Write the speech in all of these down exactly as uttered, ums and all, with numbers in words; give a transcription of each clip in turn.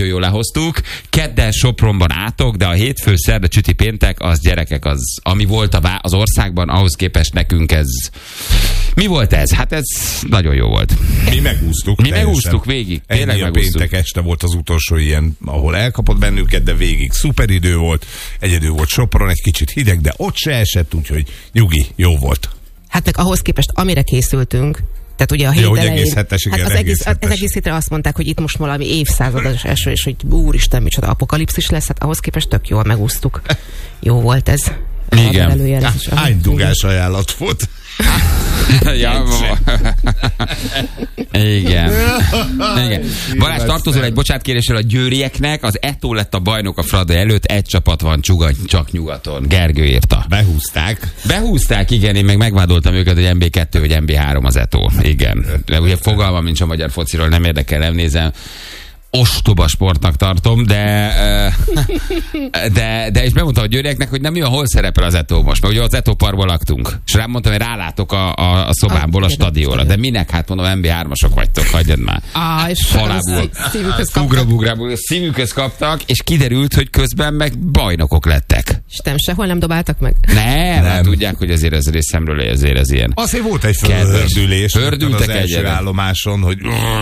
nagyon jól lehoztuk. Kedden Sopronban átok, de a hétfő, szerda, csüti, péntek, az gyerekek, az, ami volt a vá- az országban, ahhoz képest nekünk ez... Mi volt ez? Hát ez nagyon jó volt. Mi megúsztuk. Mi megúsztuk végig. Ennyi a péntek este volt az utolsó ilyen, ahol elkapott bennünket, de végig szuper idő volt. Egyedül volt Sopron, egy kicsit hideg, de ott se esett, úgyhogy nyugi, jó volt. Hát meg ahhoz képest, amire készültünk, tehát ugye a hét jó, elején, egész hetes, igen, hát az, egész, egész az egész hétre azt mondták, hogy itt most valami évszázados eső, és hogy úristen, micsoda apokalipszis lesz, hát ahhoz képest tök jól megúsztuk. Jó volt ez. Igen. Hány dugás ajánlat volt? Ja, igen. Igen. Balázs, tartozol egy bocsátkéréssel a győrieknek, az Eto lett a bajnok a Fradi előtt, egy csapat van csugat, csak nyugaton. Gergő írta. Behúzták. Behúzták, igen, én meg megvádoltam őket, hogy em bé kettő vagy em bé három az Eto. Igen. De ugye fogalmam nincs a magyar fociról, nem érdekel, nem nézem. Ostoba sportnak tartom, de, de, de és bemondtam a győrieknek, hogy nem mi a hol szerepel az Eto most, mert ugye az Eto Parkban laktunk. És rám mondtam, hogy rálátok a, a, a szobámból a stadionra. De minek? Hát mondom, em bé hármasok vagytok, hagyjad már. Ah, és halából. Fugra-bugra, szívükhöz kaptak, és kiderült, hogy közben meg bajnokok lettek. És nem sehol nem dobáltak meg? Nem, nem. Tudják, hogy azért ez részemről azért ez ilyen. Azért volt egy földülés. Fördültek az első állomáson, hogy...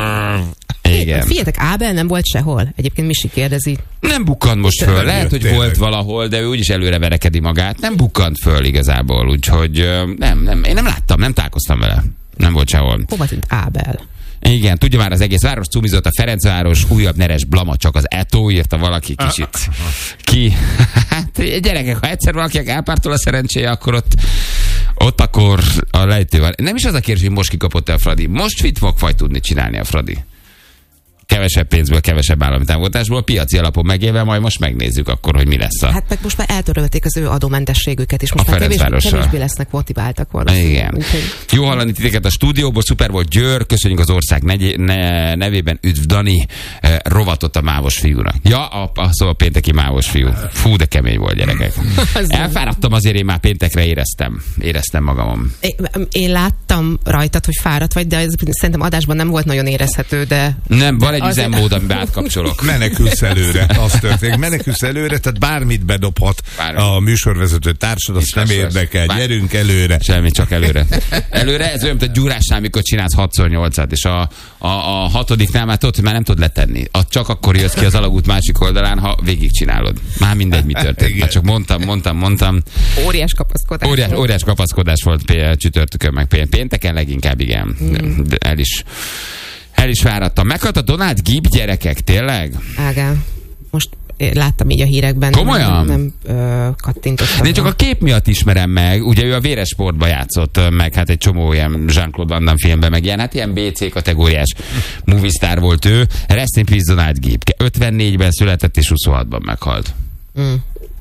Igen. Figyeljetek, Ábel nem volt sehol. Egyébként Misi kérdezi. Nem bukkant most föl. Lehet, hogy tényleg volt valahol, de ő úgyis előre verekedi magát. Nem bukkant föl igazából, úgyhogy nem, nem, én nem láttam, nem találkoztam vele. Nem volt sehol. Hova tűnt Ábel? Igen, tudja már az egész város cumizott, a Ferencváros, újabb neres blama, csak az Eto, írta valaki kicsit. Ki? Hát gyerekek, ha egyszer valakinek elpártol a szerencséje, akkor ott, ott akkor a lejtő van. Nem is az a kérdés, hogy most kikapott-e a Fradi. Most mit fog faj tudni csinálni a Fradi? Kevesebb pénzből, kevesebb állami támogatásból, piaci alapon megélve, majd most megnézzük akkor, hogy mi lesz a... Hát meg most már eltörölték az ő adómentességüket, és most a már kevés, kevésbé lesznek motiváltak volna. Igen. Úgyhogy... Jó hallani titeket a stúdióból, szuper volt Győr, köszönjük az ország negy- ne- nevében, üdv Dani, eh, rovatott a mávos fiúnak. Ja, a, a, szóval a pénteki mávos fiú. Fú, de kemény volt, gyerekek. Elfáradtam, azért én már péntekre éreztem. Éreztem magamon. Én, én láttam rajtad, hogy fáradt vagy, de ez, szerintem adásban nem volt nagyon érezhető, de... Nem, van egy üzemmód, amiben átkapcsolok. Menekülsz előre, az történik. Menekülsz előre, tehát bármit bedobhat Bármi. a műsorvezető társad, azt nem érdekel. Bár... Gyerünk előre. Semmi, csak előre. Előre, ez olyan, mint a gyúrásnál, amikor csinálsz hatszor nyolcat, és a, a, a hatodiknál már tudod, hogy már nem tudod letenni. A, csak akkor jössz ki az alagút másik oldalán, ha végigcsinálod. Már mindegy, mi történt. Már csak mondtam, mondtam, mondtam. Óriás kapaszkodás. Óriás, óriás kapaszkodás volt p- csütörtökön, meg p- pénteken leginkább, igen. Mm. De el is El is fáradtam. Meghalt a Donald Gibb, gyerekek, tényleg? Ágán. Most láttam így a hírekben. Komolyan? Nem, nem ö, kattintottam. Én csak a kép miatt ismerem meg. Ugye ő a Véres Sportban játszott, meg hát egy csomó ilyen Jean-Claude Van Damme filmben, meg ilyen, hát ilyen bé cé kategóriás moviestar volt ő. Rest in peace Donald Gibb. ötvennégyben született és huszonhatban meghalt. Mm.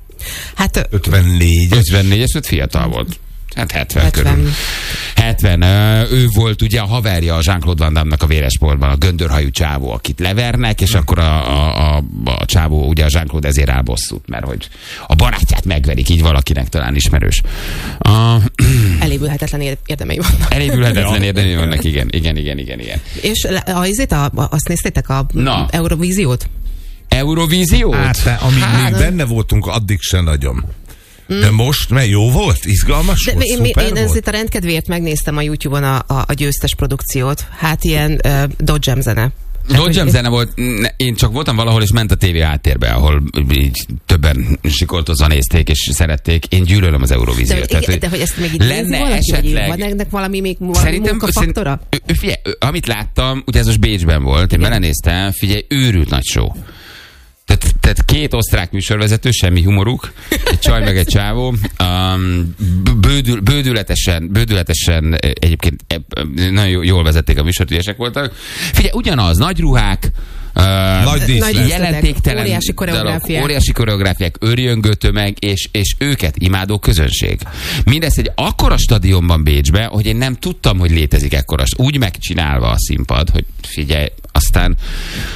Hát ötvennégy. ötvennégy, ez fiatal volt. Hát hetven, hetven körül. hetven. Ő volt ugye a haverja a Jean-Claude Van Damme-nak a Véres Sportban, a göndörhajú csávó, akit levernek, és akkor a, a, a, a csávó, ugye a Jean-Claude ezért rábosszút, mert hogy a barátját megverik, így valakinek talán ismerős. A... Elévülhetetlen érdemei vannak. Elévülhetetlen érdemei vannak, igen, igen, igen, igen, igen. És azért a, a, azt néztétek a Na. Eurovíziót? Eurovíziót? Hát, amíg hát, még benne voltunk, addig se nagyon. De most, mert jó volt? Izgalmas de volt? Én, Szuper én volt? ezért a rendkedvéért megnéztem a YouTube-on a, a, a győztes produkciót. Hát ilyen uh, Dodgem zene. Dodgem zene volt, én csak voltam valahol, és ment a tévé háttérbe, ahol így többen sikoltozva nézték, és szerették. Én gyűlölöm az Eurovíziót. De, Tehát, igen, de hogy ezt még így lenne valaki, esetleg... Van ennek valami még valami munkafaktora? Szerint, figyelj, amit láttam, ugye ez most Bécsben volt, én igen. belenéztem, figyelj, őrült nagy show. Tehát, tehát két osztrák műsorvezető, semmi humoruk, egy csaj meg egy csávó, um, bődül, bődületesen, bődületesen egyébként nagyon jól vezették a műsort, ügyesek voltak. Figyelj, ugyanaz, nagy ruhák, uh, nagy díszlet, jelentéktelen óriási koreográfiák, óriási koreográfiák, örjöngő tömeg, és, és őket imádó közönség. Mindezt egy akkora stadionban Bécsben, hogy én nem tudtam, hogy létezik ekkora. Úgy megcsinálva a színpad, hogy figyelj, aztán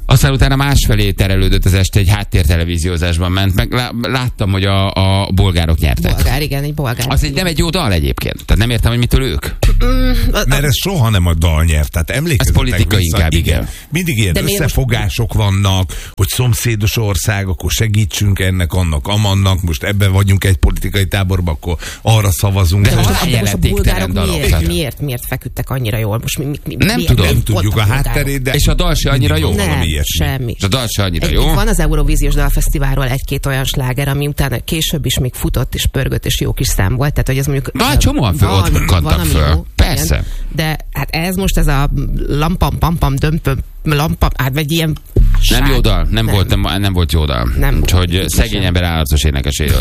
Aztán utána másfelé terelődött az este, egy háttértelevíziózásban ment, meg láttam, hogy a, a bolgárok nyertek. Bolgár, igen, egy bolgár. Az egy, nem egy jó dal egyébként. Tehát nem értem, hogy mitől ők. Mert ez soha nem a dal nyert. Tehát emlékezzetek ez politika vissza, inkább, igen. Mindig ilyen de összefogások most... vannak, hogy szomszédos ország, akkor segítsünk ennek, annak, amannak. Most ebben vagyunk egy politikai táborban, akkor arra szavazunk. De most a, most a bolgárok miért, miért, miért, miért feküdtek annyira jól? Most mi, mi, mi, nem miért, tudom. Nem tudjuk a hátterét, de... És a dal se annyira jó. Nem, semmi. És a dal se annyira egy, jó. Van az Eurovíziós Dalfesztiválról egy-két olyan sláger, ami utána később is még futott és pörgött, és jó kis szám volt. Tehát, hogy ez mondjuk... Van, csomóan föl, ott bukkantak föl. Jó, persze. Igen, de hát ez most ez a lampam, pampam, dömpöm, lampam, hát vagy ilyen... Nem jó dal, nem, nem. Volt, nem, nem volt jó dal. Nem. Úgyhogy szegény ember állatos énekeséről.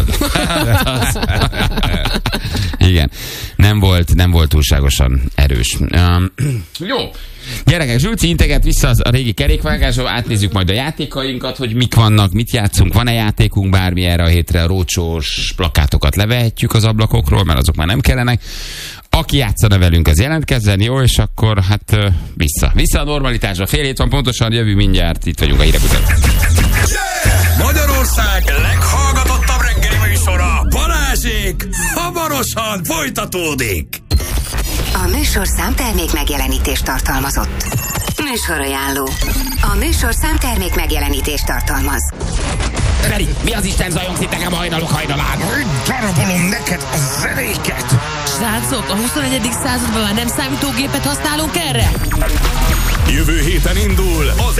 Igen. Nem volt, nem volt túlságosan erős. Um, jó. Gyerekek, Zsülci integet vissza a régi kerékvágásra, átnézzük majd a játékainkat, hogy mik vannak, mit játszunk, van-e játékunk bármi erre a hétre, a rócsós plakátokat levehetjük az ablakokról, mert azok már nem kellenek. Aki játszana velünk, az jelentkezzen, jó, és akkor hát vissza. Vissza a normalitásra. Fél hét van pontosan, jövő mindjárt, itt vagyunk a hírek után. Yeah! Magyarország leghallgatottabb reggeli műsora, Balázsék, hamarosan folytatódik. A műsor számtermék megjelenítést tartalmazott. Műsorajánló. A műsor számtermék megjelenítést tartalmaz. Feri, mi az Isten zajongsz itt nekem a hajnalok hajnalán? Darabolom neked a zenéket! Srácok, a huszonegyedik században már nem számítógépet használunk erre? Jövő héten indul az